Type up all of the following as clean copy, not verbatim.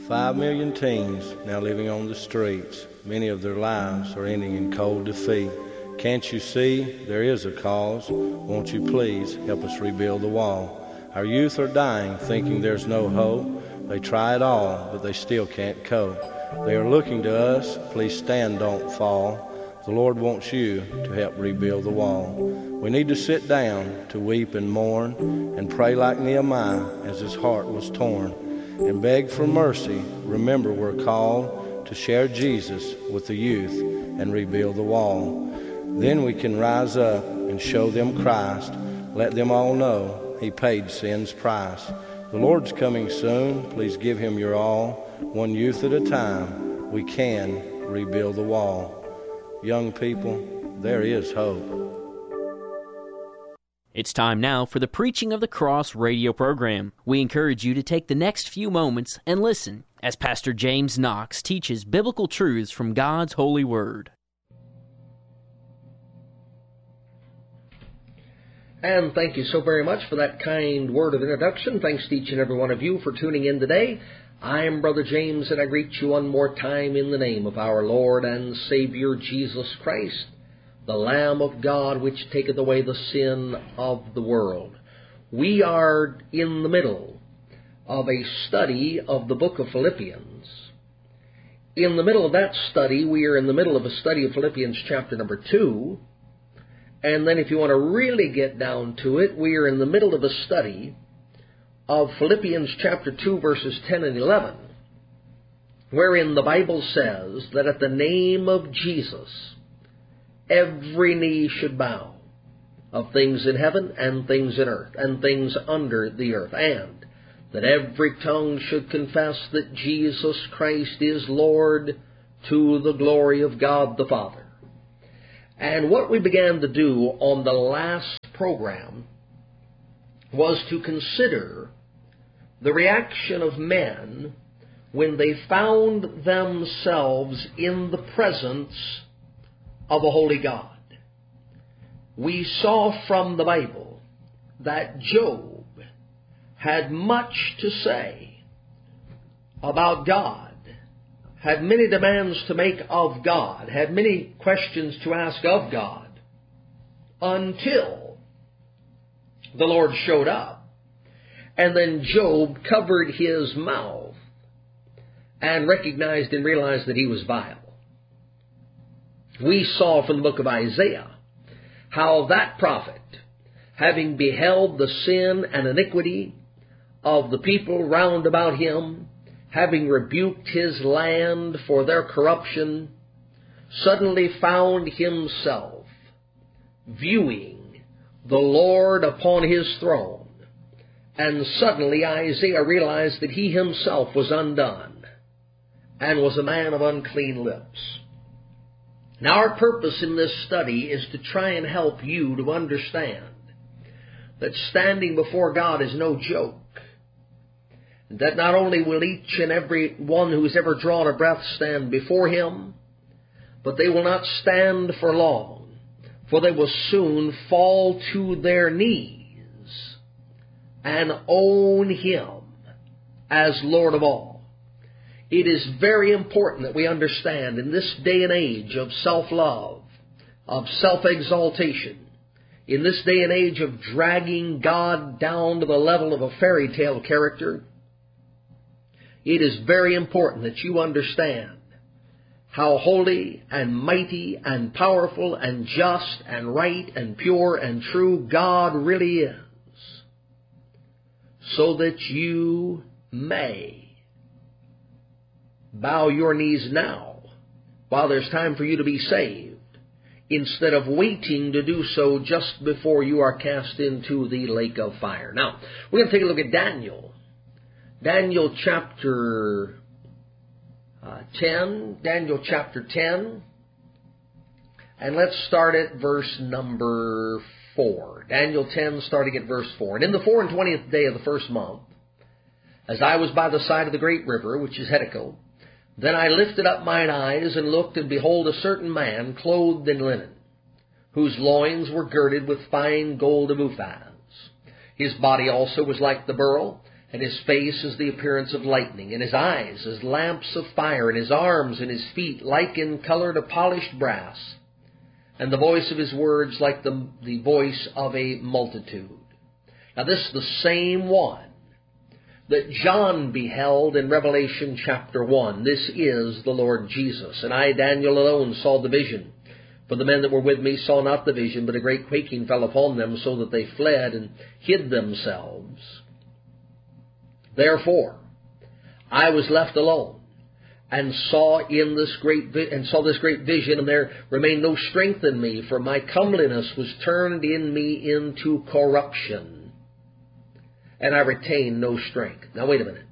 5 million teens now living on the streets. Many of their lives are ending in cold defeat. Can't you see there is a cause? Won't you please help us rebuild the wall? Our youth are dying, thinking there's no hope. They try it all, but they still can't cope. They are looking to us. Please stand, don't fall. The Lord wants you to help rebuild the wall. We need to sit down to weep and mourn and pray like Nehemiah as his heart was torn and beg for mercy. Remember, we're called to share Jesus with the youth and rebuild the wall. Then we can rise up and show them Christ. Let them all know he paid sin's price. The Lord's coming soon. Please give him your all. One youth at a time, we can rebuild the wall. Young people, there is hope. It's time now for the Preaching of the Cross radio program. We encourage you to take the next few moments and listen as Pastor James Knox teaches biblical truths from God's holy word. And thank you so very much for that kind word of introduction. Thanks to each and every one of you for tuning in today. I am Brother James, and I greet you one more time in the name of our Lord and Savior Jesus Christ, the Lamb of God, which taketh away the sin of the world. We are in the middle of a study of the book of Philippians. In the middle of that study, we are in the middle of a study of Philippians chapter number 2. And then if you want to really get down to it, we are in the middle of a study of Philippians chapter 2, verses 10 and 11, wherein the Bible says that at the name of Jesus, every knee should bow, of things in heaven and things in earth and things under the earth, and that every tongue should confess that Jesus Christ is Lord, to the glory of God the Father. And what we began to do on the last program was to consider the reaction of men when they found themselves in the presence of a holy God. We saw from the Bible that Job had much to say about God, had many demands to make of God, had many questions to ask of God, until the Lord showed up. And then Job covered his mouth and recognized and realized that he was vile. We saw from the book of Isaiah how that prophet, having beheld the sin and iniquity of the people round about him, having rebuked his land for their corruption, suddenly found himself viewing the Lord upon his throne. And suddenly Isaiah realized that he himself was undone and was a man of unclean lips. Now, our purpose in this study is to try and help you to understand that standing before God is no joke. That not only will each and every one who has ever drawn a breath stand before him, but they will not stand for long, for they will soon fall to their knees and own him as Lord of all. It is very important that we understand in this day and age of self-love, of self-exaltation, in this day and age of dragging God down to the level of a fairy tale character, it is very important that you understand how holy and mighty and powerful and just and right and pure and true God really is, so that you may bow your knees now while there's time for you to be saved, instead of waiting to do so just before you are cast into the lake of fire. Now, we're going to take a look at Daniel. Daniel chapter 10, and let's start at verse number 4. Daniel 10, starting at verse 4. And in the 24th day of the first month, as I was by the side of the great river, which is Hiddekel, then I lifted up mine eyes and looked, and behold, a certain man clothed in linen, whose loins were girded with fine gold of Uphaz. His body also was like the beryl, And his face is the appearance of lightning, and his eyes as lamps of fire, and his arms and his feet like in color to polished brass, and the voice of his words like the voice of a multitude. Now this is the same one that John beheld in Revelation chapter 1. This is the Lord Jesus. And I, Daniel, alone saw the vision. For the men that were with me saw not the vision, but a great quaking fell upon them, so that they fled and hid themselves. Therefore, I was left alone, and saw this great vision, and there remained no strength in me, for my comeliness was turned in me into corruption, and I retained no strength. Now wait a minute.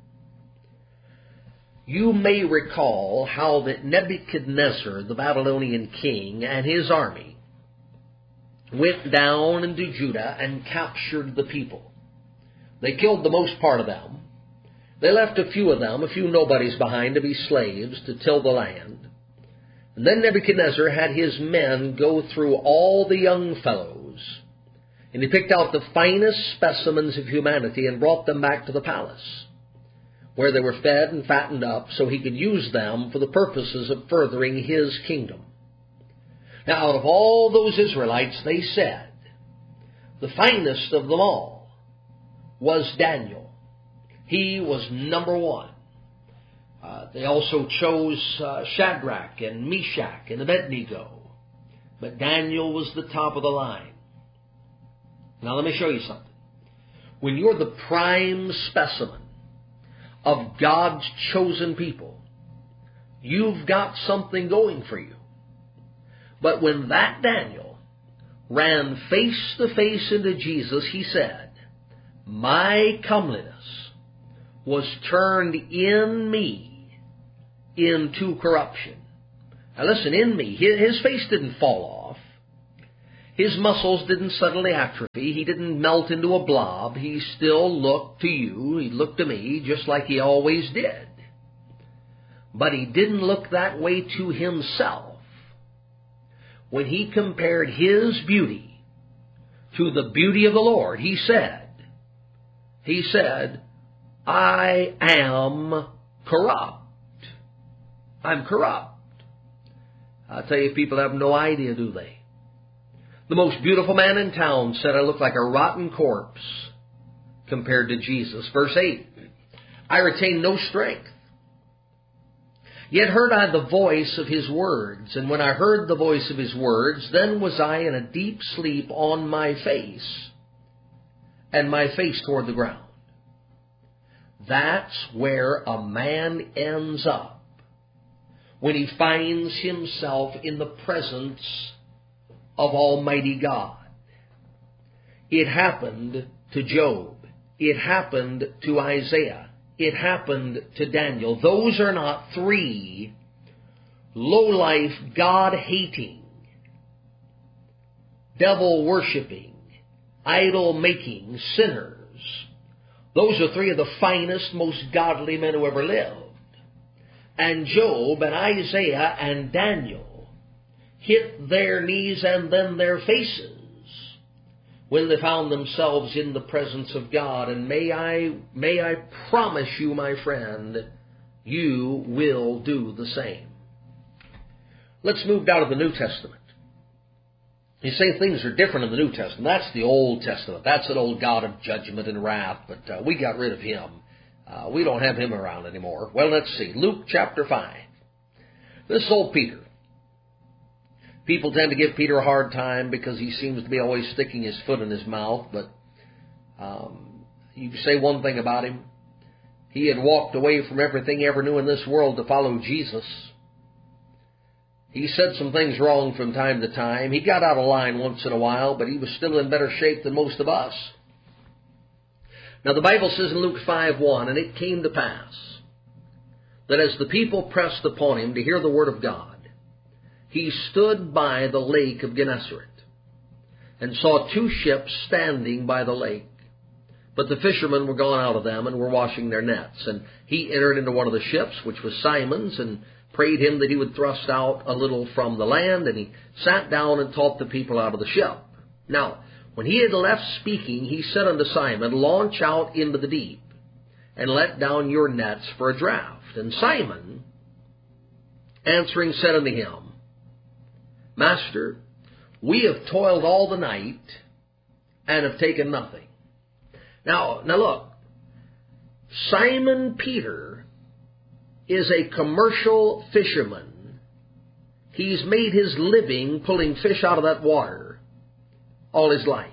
You may recall how that Nebuchadnezzar, the Babylonian king, and his army went down into Judah and captured the people. They killed the most part of them. They left a few of them, a few nobodies behind to be slaves, to till the land. And then Nebuchadnezzar had his men go through all the young fellows, and he picked out the finest specimens of humanity and brought them back to the palace, where they were fed and fattened up so he could use them for the purposes of furthering his kingdom. Now, out of all those Israelites, they said, the finest of them all was Daniel. He was number one. They also chose Shadrach and Meshach and Abednego. But Daniel was the top of the line. Now let me show you something. When you're the prime specimen of God's chosen people, you've got something going for you. But when that Daniel ran face to face into Jesus, he said, my comeliness was turned in me into corruption. Now listen, in me. His face didn't fall off. His muscles didn't suddenly atrophy. He didn't melt into a blob. He still looked to you. He looked to me just like he always did. But he didn't look that way to himself. When he compared his beauty to the beauty of the Lord, he said, I am corrupt. I'm corrupt. I tell you, people have no idea, do they? The most beautiful man in town said I look like a rotten corpse compared to Jesus. Verse 8, I retain no strength. Yet heard I the voice of his words, and when I heard the voice of his words, then was I in a deep sleep on my face, and my face toward the ground. That's where a man ends up when he finds himself in the presence of Almighty God. It happened to Job. It happened to Isaiah. It happened to Daniel. Those are not three low-life, God-hating, devil-worshipping, idol-making sinners. Those are three of the finest, most godly men who ever lived. And Job and Isaiah and Daniel hit their knees and then their faces when they found themselves in the presence of God. And may I promise you, my friend, you will do the same. Let's move down to the New Testament. You say things are different in the New Testament. That's the Old Testament. That's an old God of judgment and wrath, but we got rid of him. We don't have him around anymore. Well, let's see. Luke chapter 5. This is old Peter. People tend to give Peter a hard time because he seems to be always sticking his foot in his mouth, but you can say one thing about him. He had walked away from everything he ever knew in this world to follow Jesus. He said some things wrong from time to time. He got out of line once in a while, but he was still in better shape than most of us. Now the Bible says in Luke 5:1, and it came to pass that as the people pressed upon him to hear the word of God, he stood by the lake of Gennesaret and saw two ships standing by the lake. But the fishermen were gone out of them and were washing their nets. And he entered into one of the ships, which was Simon's, and prayed him that he would thrust out a little from the land. And he sat down and taught the people out of the ship. Now, when he had left speaking, he said unto Simon, launch out into the deep, and let down your nets for a draught. And Simon, answering, said unto him, Master, we have toiled all the night, and have taken nothing. Now look, Simon Peter is a commercial fisherman. He's made his living pulling fish out of that water all his life.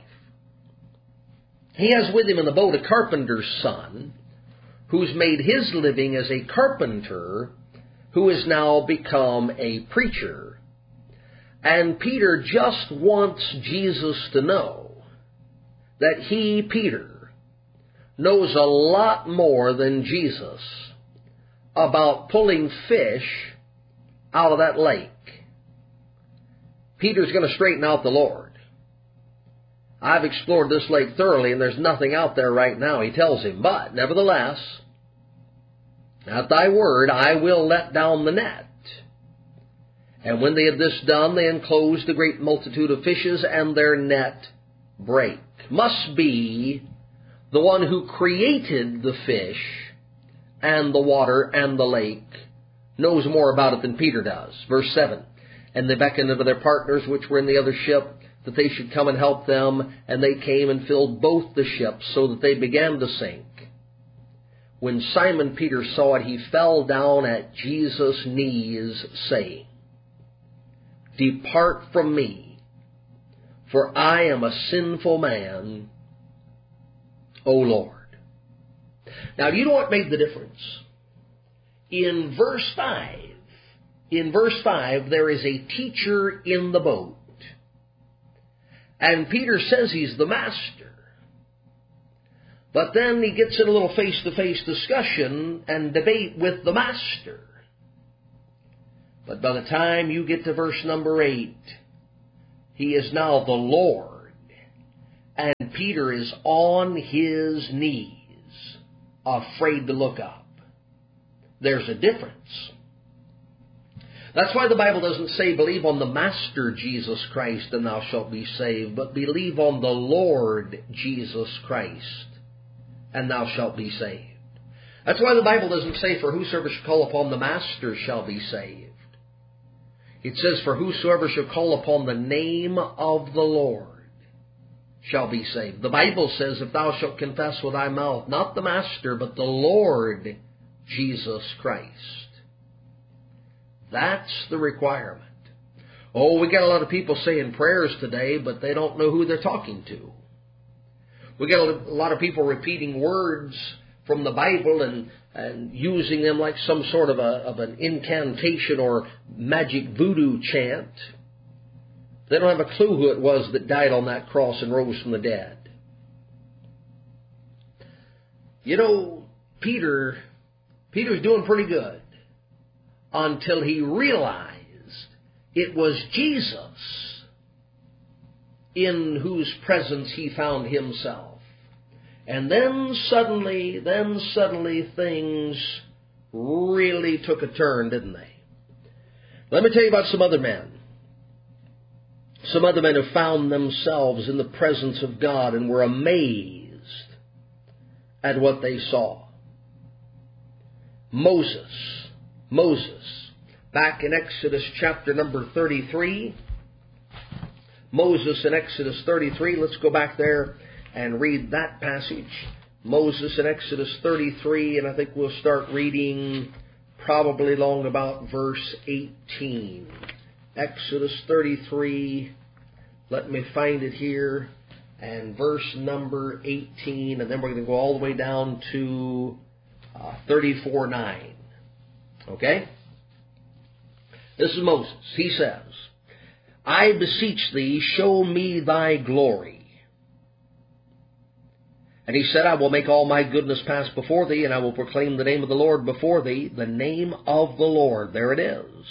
He has with him in the boat a carpenter's son who's made his living as a carpenter, who has now become a preacher. And Peter just wants Jesus to know that he, Peter, knows a lot more than Jesus about pulling fish out of that lake. Peter's going to straighten out the Lord. I've explored this lake thoroughly, and there's nothing out there right now, he tells him. But, nevertheless, at thy word, I will let down the net. And when they had this done, they enclosed a great multitude of fishes, and their net brake. Must be the one who created the fish and the water and the lake knows more about it than Peter does. Verse 7, and they beckoned unto their partners which were in the other ship, that they should come and help them, and they came and filled both the ships, so that they began to sink. When Simon Peter saw it, he fell down at Jesus' knees, saying, Depart from me, for I am a sinful man, O Lord. Now, do you know what made the difference? In verse 5, there is a teacher in the boat. And Peter says he's the master. But then he gets in a little face-to-face discussion and debate with the master. But by the time you get to verse number 8, he is now the Lord. And Peter is on his knees, afraid to look up. There's a difference. That's why the Bible doesn't say, believe on the Master Jesus Christ and thou shalt be saved, but believe on the Lord Jesus Christ and thou shalt be saved. That's why the Bible doesn't say, for whosoever shall call upon the Master shall be saved. It says, for whosoever shall call upon the name of the Lord shall be saved. The Bible says, if thou shalt confess with thy mouth, not the Master, but the Lord Jesus Christ. That's the requirement. Oh, we got a lot of people saying prayers today, but they don't know who they're talking to. We got a lot of people repeating words from the Bible and using them like some sort of an incantation or magic voodoo chant. They don't have a clue who it was that died on that cross and rose from the dead. You know, Peter's doing pretty good until he realized it was Jesus in whose presence he found himself. And then suddenly things really took a turn, didn't they? Let me tell you about some other men. Some other men who found themselves in the presence of God and were amazed at what they saw. Moses, back in Exodus chapter number 33. Moses in Exodus 33, let's go back there and read that passage. Moses in Exodus 33, and I think we'll start reading probably along about verse 18. Exodus 33, let me find it here, and verse number 18, and then we're going to go all the way down to 34:9. Okay? This is Moses. He says, I beseech thee, show me thy glory. And he said, I will make all my goodness pass before thee, and I will proclaim the name of the Lord before thee, the name of the Lord. There it is.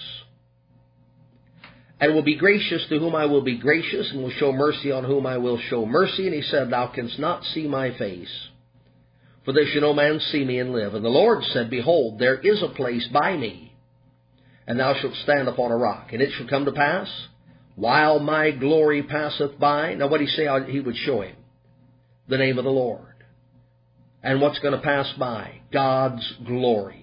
And will be gracious to whom I will be gracious, and will show mercy on whom I will show mercy. And he said, Thou canst not see my face, for there shall no man see me and live. And the Lord said, Behold, there is a place by me, and thou shalt stand upon a rock. And it shall come to pass, while my glory passeth by. Now what did he say he would show him? The name of the Lord. And what's going to pass by? God's glory.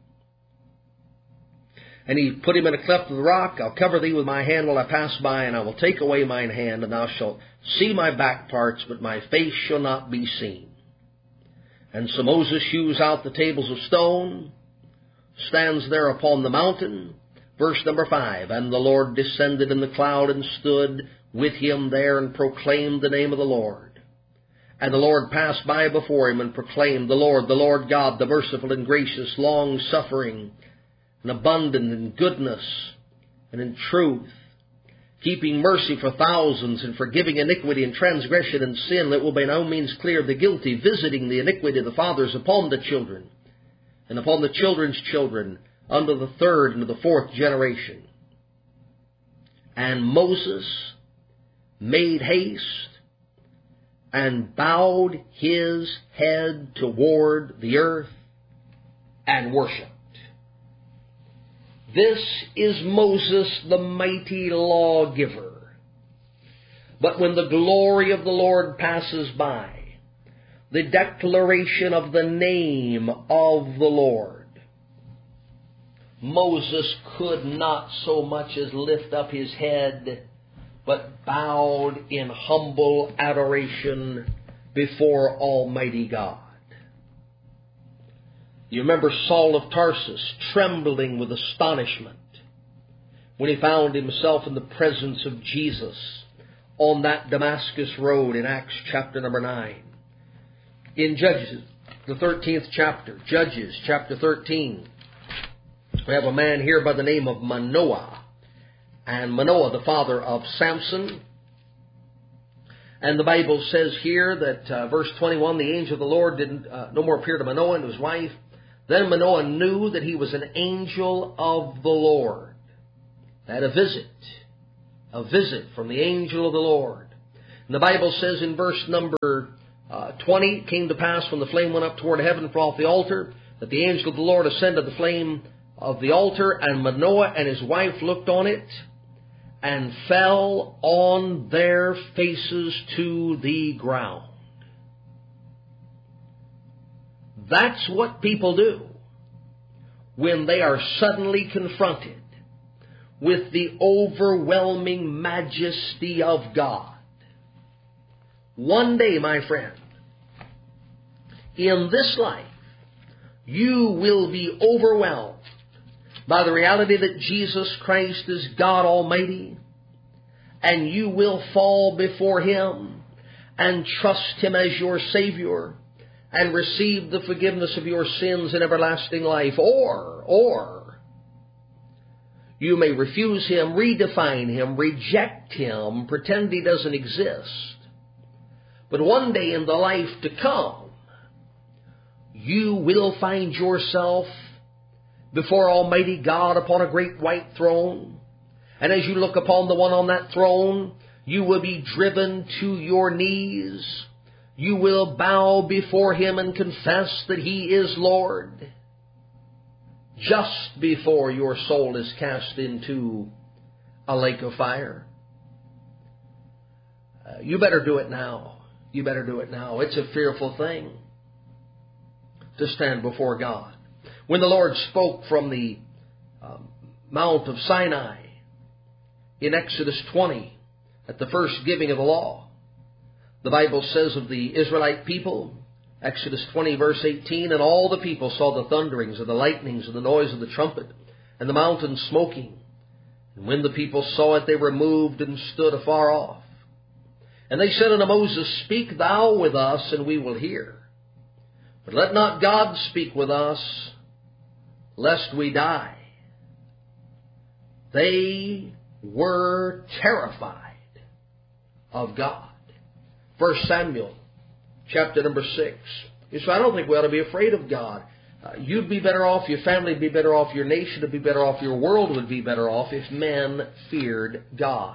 And he put him in a cleft of the rock. I'll cover thee with my hand while I pass by, and I will take away mine hand, and thou shalt see my back parts, but my face shall not be seen. And so Moses hews out the tables of stone, stands there upon the mountain. Verse number 5, and the Lord descended in the cloud and stood with him there and proclaimed the name of the Lord. And the Lord passed by before him and proclaimed, the Lord God, the merciful and gracious, long-suffering, and abundant in goodness and in truth, keeping mercy for thousands and forgiving iniquity and transgression and sin, that will by no means clear the guilty, visiting the iniquity of the fathers upon the children and upon the children's children unto the third and to the fourth generation. And Moses made haste and bowed his head toward the earth and worshipped. This is Moses, the mighty lawgiver. But when the glory of the Lord passes by, the declaration of the name of the Lord, Moses could not so much as lift up his head, but bowed in humble adoration before Almighty God. You remember Saul of Tarsus trembling with astonishment when he found himself in the presence of Jesus on that Damascus road in Acts chapter number 9. In Judges, the 13th chapter, Judges chapter 13, we have a man here by the name of Manoah. And Manoah, the father of Samson. And the Bible says here that, verse 21, the angel of the Lord didn't no more appear to Manoah and his wife. Then Manoah knew that he was an angel of the Lord. Had a visit from the angel of the Lord. And the Bible says in verse number 20, it came to pass when the flame went up toward heaven from off the altar, that the angel of the Lord ascended the flame of the altar, and Manoah and his wife looked on it, and fell on their faces to the ground. That's what people do when they are suddenly confronted with the overwhelming majesty of God. One day, my friend, in this life, you will be overwhelmed by the reality that Jesus Christ is God Almighty, and you will fall before Him and trust Him as your Savior and receive the forgiveness of your sins and everlasting life. Or you may refuse Him, redefine Him, reject Him, pretend He doesn't exist. But one day in the life to come, you will find yourself before Almighty God upon a great white throne. And as you look upon the one on that throne, you will be driven to your knees. You will bow before Him and confess that He is Lord, just before your soul is cast into a lake of fire. You better do it now. You better do it now. It's a fearful thing to stand before God. When the Lord spoke from the Mount of Sinai in Exodus 20, at the first giving of the law, the Bible says of the Israelite people, Exodus 20 verse 18, and all the people saw the thunderings and the lightnings and the noise of the trumpet and the mountain smoking. And when the people saw it, they were moved and stood afar off. And they said unto Moses, Speak thou with us, and we will hear. But let not God speak with us, lest we die. They were terrified of God. 1 Samuel, chapter number 6. You say, I don't think we ought to be afraid of God. You'd be better off, your family would be better off, your nation would be better off, your world would be better off if men feared God.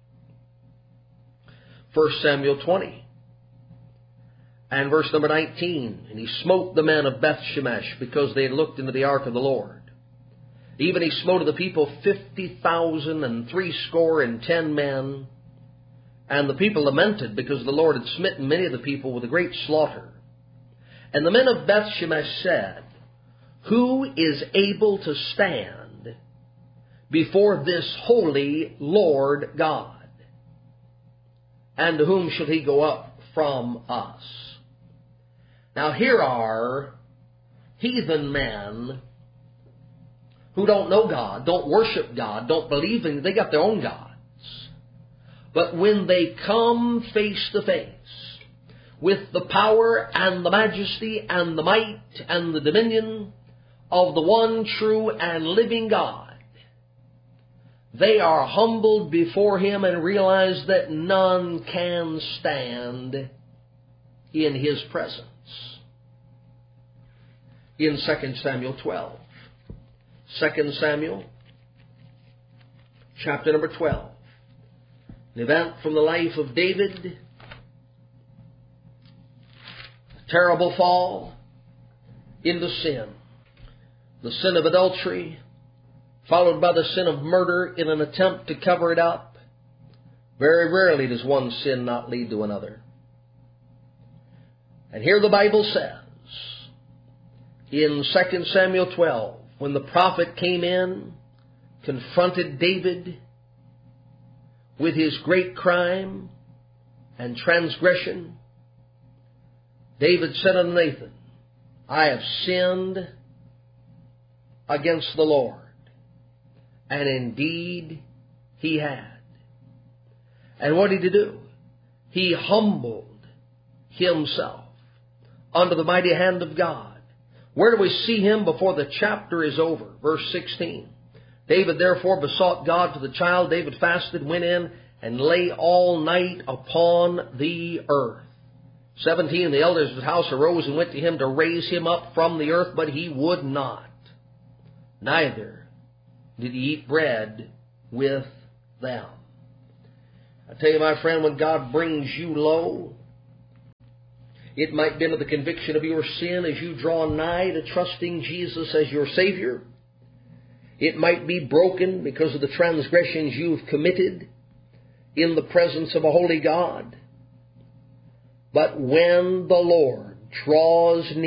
1 Samuel 20 and verse number 19. And he smote the men of Beth-Shemesh because they had looked into the ark of the Lord. Even he smote of the people 50,000 and 70 men. And the people lamented because the Lord had smitten many of the people with a great slaughter. And the men of Bethshemesh said, Who is able to stand before this holy Lord God? And to whom shall he go up from us? Now here are heathen men who don't know God, don't worship God, don't believe in, they got their own gods. But when they come face to face with the power and the majesty and the might and the dominion of the one true and living God, they are humbled before Him and realize that none can stand in His presence. In 2 Samuel 12. 2 Samuel, chapter number 12. An event from the life of David. A terrible fall into sin. The sin of adultery, followed by the sin of murder in an attempt to cover it up. Very rarely does one sin not lead to another. And here the Bible says, in 2 Samuel 12, when the prophet came in, confronted David with his great crime and transgression, David said unto Nathan, I have sinned against the Lord. And indeed he had. And what did he do? He humbled himself under the mighty hand of God. Where do we see him before the chapter is over? Verse 16. David therefore besought God for the child. David fasted, went in, and lay all night upon the earth. 17. The elders of his house arose and went to him to raise him up from the earth, but he would not. Neither did he eat bread with them. I tell you, my friend, when God brings you low, it might be to the conviction of your sin as you draw nigh to trusting Jesus as your Savior. It might be broken because of the transgressions you've committed in the presence of a holy God. But when the Lord draws near,